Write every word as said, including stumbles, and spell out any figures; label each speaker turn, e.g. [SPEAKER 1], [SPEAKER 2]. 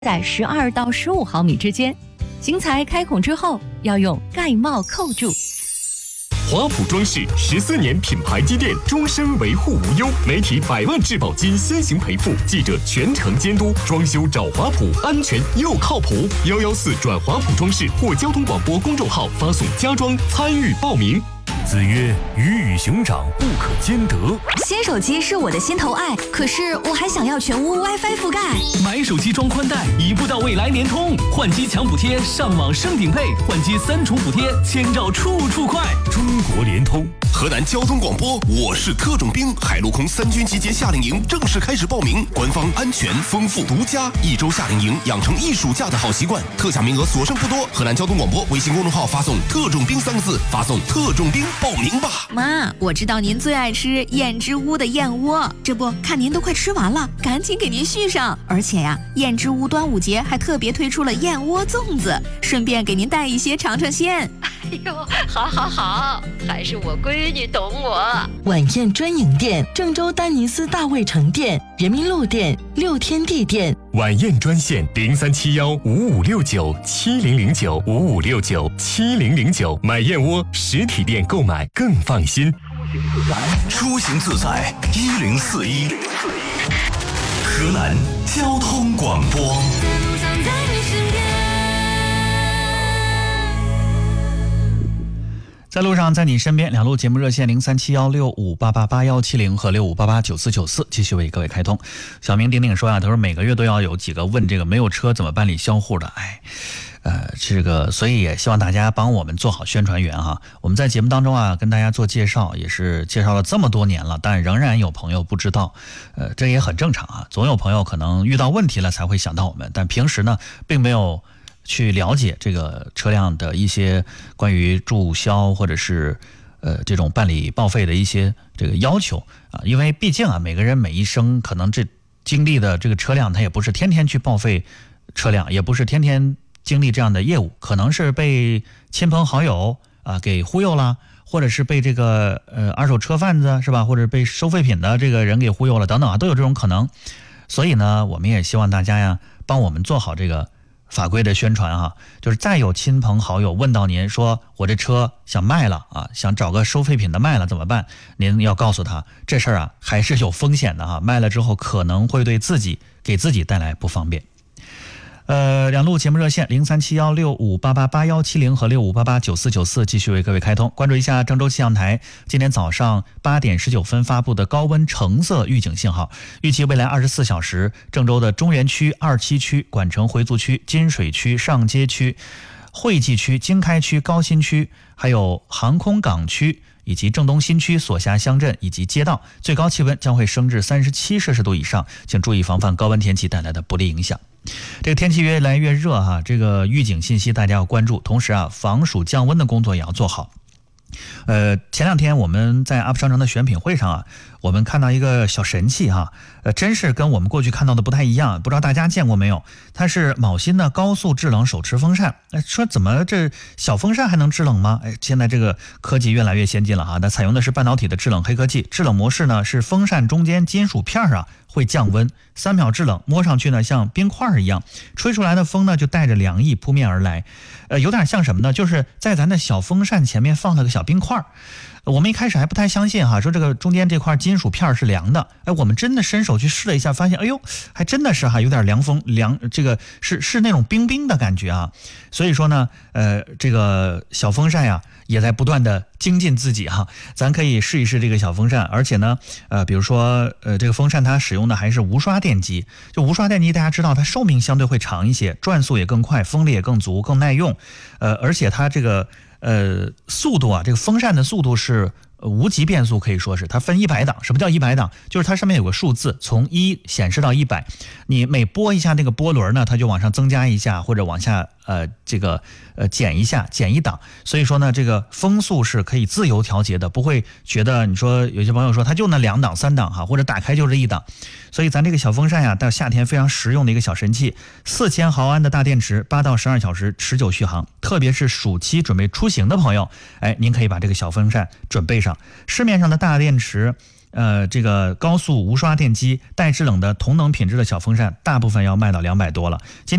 [SPEAKER 1] 在十二到十五毫米之间。型材开孔之后要用盖帽扣住。
[SPEAKER 2] 华普装饰十四年品牌积淀，终身维护无忧，媒体百万质保金先行赔付，记者全程监督，装修找华普，安全又靠谱。幺幺四转华普装饰或交通广播公众号发送家装参与报名。
[SPEAKER 3] 子曰：鱼与熊掌不可兼得。
[SPEAKER 4] 新手机是我的心头爱，可是我还想要全屋 WiFi 覆盖。
[SPEAKER 5] 买手机装宽带，一步到位来联通，换机抢补贴，上网升顶配，换机三重补贴，千兆处处快。
[SPEAKER 3] 中国联通。
[SPEAKER 6] 河南交通广播，我是特种兵，海陆空三军集结夏令营正式开始报名，官方安全丰富独家，一周夏令营养成一暑假的好习惯，特享名额所剩不多。河南交通广播微信公众号发送特种兵三个字，发送特种兵报名吧。
[SPEAKER 4] 妈，我知道您最爱吃燕之屋的燕窝，这不看您都快吃完了，赶紧给您续上。而且呀，燕之屋端午节还特别推出了燕窝粽子，顺便给您带一些尝尝鲜。
[SPEAKER 7] 哎呦，好好好，还是我闺女懂我。
[SPEAKER 8] 晚宴专营店：郑州丹尼斯大卫城店、人民路店、六天地店。
[SPEAKER 2] 晚宴专线零三七幺五五六九七零零九五五六九七零零九，买燕窝实体店购买更放心。
[SPEAKER 3] 出行自在一零四一，河南交通广播。
[SPEAKER 9] 在路上，在你身边，两路节目热线零三七幺六五八八八幺七零和六五八八九四九四继续为各位开通。小明丁丁说啊，他说每个月都要有几个问这个没有车怎么办理销户的，哎，呃，这个所以也希望大家帮我们做好宣传员哈。我们在节目当中啊跟大家做介绍，也是介绍了这么多年了，但仍然有朋友不知道，呃，这也很正常啊。总有朋友可能遇到问题了才会想到我们，但平时呢并没有去了解这个车辆的一些关于注销或者是呃这种办理报废的一些这个要求啊，因为毕竟啊每个人每一生可能这经历的这个车辆，他也不是天天去报废车辆，也不是天天经历这样的业务，可能是被亲朋好友啊给忽悠了，或者是被这个呃二手车贩子是吧，或者被收废品的这个人给忽悠了等等啊，都有这种可能。所以呢，我们也希望大家呀帮我们做好这个法规的宣传哈，就是再有亲朋好友问到您说我这车想卖了啊，想找个收废品的卖了怎么办？您要告诉他这事儿啊还是有风险的哈，卖了之后可能会对自己给自己带来不方便。呃，两路节目热线零三七幺六五八八八幺七零和六五八八九四九四继续为各位开通。关注一下郑州气象台今天早上八点十九分发布的高温橙色预警信号，预计未来二十四小时，郑州的中原区、二七区、管城回族区、金水区、上街区、惠济区、经开区、高新区，还有航空港区以及郑东新区所辖乡镇以及街道，最高气温将会升至三十七摄氏度以上，请注意防范高温天气带来的不利影响。这个天气越来越热哈，这个预警信息大家要关注，同时啊，防暑降温的工作也要做好。呃，前两天我们在 U P 商城的选品会上啊，我们看到一个小神器哈，呃，真是跟我们过去看到的不太一样，不知道大家见过没有？它是卯新的高速制冷手持风扇。哎，说怎么这小风扇还能制冷吗？哎，现在这个科技越来越先进了哈，它采用的是半导体的制冷黑科技，制冷模式呢是风扇中间金属片啊会降温，三秒制冷，摸上去呢像冰块一样，吹出来的风呢就带着凉意扑面而来，呃，有点像什么呢？就是在咱的小风扇前面放了个小冰块。我们一开始还不太相信哈，说这个中间这块金属片是凉的，哎，我们真的伸手去试了一下，发现哎呦，还真的是哈，有点凉风凉，这个是是那种冰冰的感觉啊。所以说呢，呃，这个小风扇呀也在不断的精进自己哈，咱可以试一试这个小风扇，而且呢，呃，比如说呃，这个风扇它使用的还是无刷电机，就无刷电机大家知道它寿命相对会长一些，转速也更快，风力也更足，更耐用，呃，而且它这个。呃，速度啊，这个风扇的速度是无级变速，可以说是它分一百档。什么叫一百档？就是它上面有个数字，从一显示到一百，你每拨一下那个拨轮呢，它就往上增加一下，或者往下呃这个呃减一下，减一档。所以说呢，这个风速是可以自由调节的，不会觉得你说有些朋友说它就那两档三档哈，或者打开就是一档。所以咱这个小风扇呀，到夏天非常实用的一个小神器，四千毫安的大电池，八到十二小时持久续航。特别是暑期准备出行的朋友，哎，您可以把这个小风扇准备上。市面上的大电池呃，这个高速无刷电机带制冷的同等品质的小风扇，大部分要卖到两百多了。今